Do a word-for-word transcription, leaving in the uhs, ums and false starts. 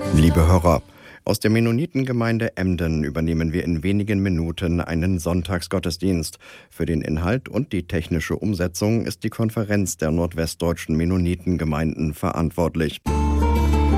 Liebe Hörer, aus der Mennonitengemeinde Emden übernehmen wir in wenigen Minuten einen Sonntagsgottesdienst. Für den Inhalt und die technische Umsetzung ist die Konferenz der nordwestdeutschen Mennonitengemeinden verantwortlich.